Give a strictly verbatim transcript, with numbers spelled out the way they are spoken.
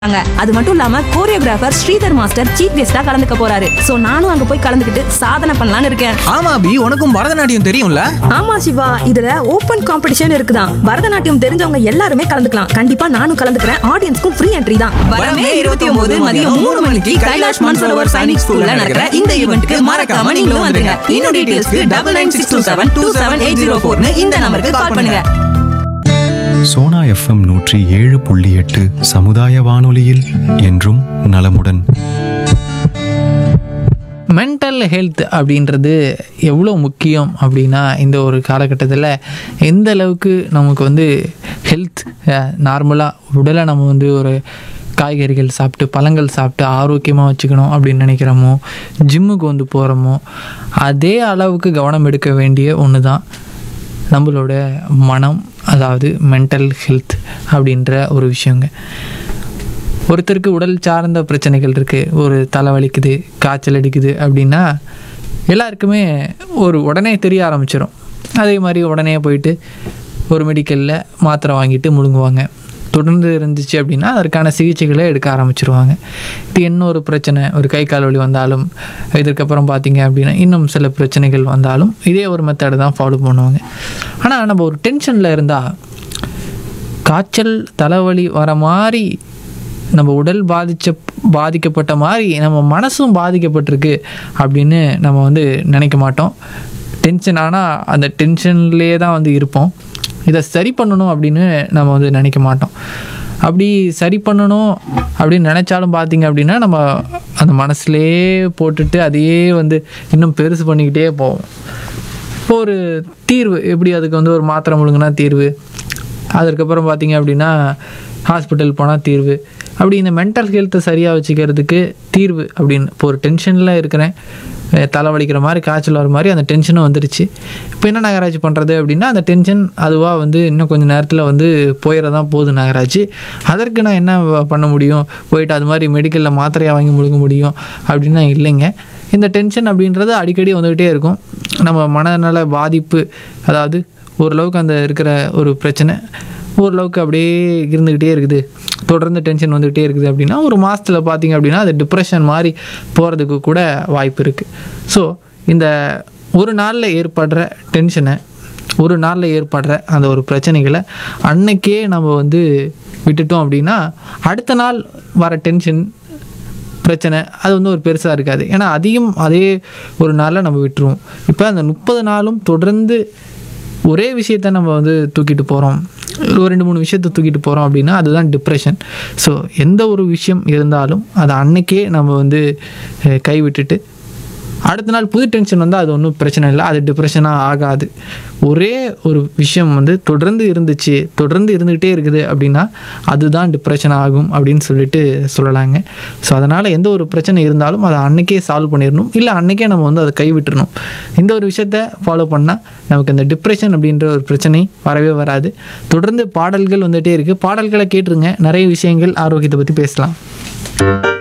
அது மட்டும் இல்லாம கோரியோகிராஃபர் ஸ்ரீதர் மாஸ்டர் சீஃப் கெஸ்டா கலந்துக்க போறாரு. சோ நானும் அங்க போய் கலந்துக்கிட்டு சாதனை பண்ணலாம்னு இருக்கேன். ஆமா அபி, உனக்கும் பரதநாட்டியம் தெரியும்ல? ஆமா சிவா, இதுல ஓபன் காம்படிஷன் இருக்குதான். பரதநாட்டியம் தெரிஞ்சவங்க எல்லாருமே கலந்துக்கலாம். கண்டிப்பா நானும் கலந்துக்கிறேன். ஆடியன்ஸ்க்கும் ஃப்ரீ என்ட்ரி தான். வரமே இருபத்தி ஒன்பது மதியம் மூணு மணிக்கு கைலாஷ் மன்சரோவர் சைனிக் ஸ்கூல்ல நடக்கிற இந்த ஈவென்ட்க்கு மறக்காம நீங்களும் வந்துருங்க. இன்னும் டீடைல்ஸ்க்கு double nine six two seven two seven eight zero ஃபோர்னு இந்த நம்பருக்கு கால் பண்ணுங்க. சோனா எஃப்எம் நூற்றி ஏழு புள்ளி எட்டு சமுதாய வானொலியில் என்றும் நலமுடன். மென்டல் ஹெல்த் அப்படின்றது எவ்வளோ முக்கியம் அப்படின்னா, இந்த ஒரு காலகட்டத்தில் எந்த அளவுக்கு நமக்கு வந்து ஹெல்த் நார்மலாக உடலை நம்ம வந்து ஒரு காய்கறிகள் சாப்பிட்டு பழங்கள் சாப்பிட்டு ஆரோக்கியமாக வச்சுக்கணும் அப்படின்னு நினைக்கிறோமோ, ஜிம்முக்கு வந்து போகிறோமோ, அதே அளவுக்கு கவனம் எடுக்க வேண்டிய ஒன்று தான் நம்மளோட மனம், அதாவது மென்டல் ஹெல்த் அப்படின்ற ஒரு விஷயங்க. ஒருத்தருக்கு உடல் சார்ந்த பிரச்சனைகள் இருக்குது, ஒரு தலைவலிக்குது, காய்ச்சல் அடிக்குது அப்படின்னா எல்லாருக்குமே ஒரு உடனே தெரிய ஆரம்பிச்சிடும். அதே மாதிரி உடனே போயிட்டு ஒரு மெடிக்கலில் மாத்திரை வாங்கிட்டு முழுங்குவாங்க. தொடர்ந்து இருந்துச்சு அப்படின்னா அதற்கான சிகிச்சைகளை எடுக்க ஆரம்பிச்சிருவாங்க. இது என்ன ஒரு பிரச்சனை, ஒரு கை கால் வலி வந்தாலும், இதற்கப்புறம் பார்த்திங்க அப்படின்னா இன்னும் சில பிரச்சனைகள் வந்தாலும் இதே ஒரு மெத்தடை தான் ஃபாலோ பண்ணுவாங்க. ஆனால் நம்ம ஒரு டென்ஷனில் இருந்தால் காய்ச்சல் தலைவலி வர மாதிரி நம்ம உடல் பாதிச்ச பாதிக்கப்பட்ட மாதிரி நம்ம மனசும் பாதிக்கப்பட்டிருக்கு அப்படின்னு நம்ம வந்து நினைக்க மாட்டோம். டென்ஷன் ஆனால் அந்த டென்ஷன்லேயே தான் வந்து இருப்போம். இதை சரி பண்ணணும் அப்படின்னு நம்ம வந்து நினைக்க மாட்டோம். அப்படி சரி பண்ணணும் அப்படின்னு நினச்சாலும் பார்த்திங்க அப்படின்னா நம்ம அந்த மனசுலேயே போட்டுட்டு அதையே வந்து இன்னும் பெருசு பண்ணிக்கிட்டே போவோம். இப்போ ஒரு தீர்வு எப்படி, அதுக்கு வந்து ஒரு மாத்திரை முழுங்கினா தீர்வு, அதுக்கப்புறம் பார்த்திங்க அப்படின்னா ஹாஸ்பிட்டல் போனால் தீர்வு. அப்படி இந்த மென்டல் ஹெல்த்தை சரியாக வச்சுக்கிறதுக்கு தீர்வு அப்படின்னு இப்போ ஒரு டென்ஷனில் இருக்கிறேன், தலைவலிக்கிற மாதிரி காய்ச்சல் வர மாதிரி அந்த டென்ஷனும் வந்துடுச்சு. இப்போ என்ன நாகராஜ் பண்ணுறது அப்படின்னா, அந்த டென்ஷன் அதுவாக வந்து இன்னும் கொஞ்சம் நேரத்தில் வந்து போயிடதான் போகுது நாகராஜ். அதற்கு நான் என்ன பண்ண முடியும், போயிட்டு அது மாதிரி மெடிக்கலில் மாத்திரையாக வாங்கி முழுங்க முடியும் அப்படின்னா இல்லைங்க. இந்த டென்ஷன் அப்படின்றது அடிக்கடி வந்துக்கிட்டே இருக்கும். நம்ம மனநல பாதிப்பு, அதாவது ஓரளவுக்கு அந்த இருக்கிற ஒரு பிரச்சனை ஓரளவுக்கு அப்படியே இருந்துக்கிட்டே இருக்குது, தொடர்ந்து டென்ஷன் வந்துக்கிட்டே இருக்குது அப்படின்னா ஒரு மாதத்தில் பார்த்திங்க அப்படின்னா அது டிப்ரெஷன் மாதிரி போகிறதுக்கு கூட வாய்ப்பு இருக்குது. ஸோ இந்த ஒரு நாளில் ஏற்படுற டென்ஷனை, ஒரு நாளில் ஏற்படுற அந்த ஒரு பிரச்சனைகளை அன்னைக்கே நம்ம வந்து விட்டுட்டோம் அப்படின்னா அடுத்த நாள் வர டென்ஷன் பிரச்சனை அது வந்து ஒரு பெருசாக இருக்காது. ஏன்னா அதிகம் அதே ஒரு நாளில் நம்ம விட்டுருவோம். இப்போ அந்த முப்பது நாளும் தொடர்ந்து ஒரே விஷயத்த நம்ம வந்து தூக்கிட்டு போகிறோம், ஒரு ரெண்டு மூணு விஷயத்தை தூக்கிட்டு போகிறோம் அப்படின்னா அதுதான் டிப்ரெஷன். ஸோ எந்த ஒரு விஷயம் இருந்தாலும் அதை அன்னைக்கே நம்ம வந்து கைவிட்டுட்டு அடுத்த நாள் புது டென்ஷன் வந்தால் அது ஒன்றும் பிரச்சனை இல்லை, அது டிப்ரெஷனாக ஆகாது. ஒரே ஒரு விஷயம் வந்து தொடர்ந்து இருந்துச்சு, தொடர்ந்து இருந்துக்கிட்டே இருக்குது அப்படின்னா அதுதான் டிப்ரெஷன் ஆகும் அப்படின்னு சொல்லிட்டு சொல்லலாங்க. ஸோ அதனால் எந்த ஒரு பிரச்சனை இருந்தாலும் அதை அன்றைக்கே சால்வ் பண்ணிடணும், இல்லை அன்றைக்கே நம்ம வந்து அதை கைவிட்டுறணும். இந்த ஒரு விஷயத்த ஃபாலோ பண்ணால் நமக்கு இந்த டிப்ரெஷன் அப்படின்ற ஒரு பிரச்சனை வரவே வராது. தொடர்ந்து பாடல்கள் வந்துகிட்டே இருக்குது, பாடல்களை கேட்டுருங்க. நிறைய விஷயங்கள் ஆரோக்கியத்தை பற்றி பேசலாம்.